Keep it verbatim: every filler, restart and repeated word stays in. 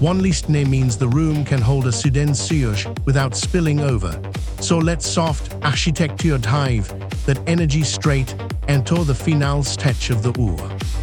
One listne means the room can hold a silencieux without spilling over. So let soft architecture drive that energy straight and to the final stage of the ur.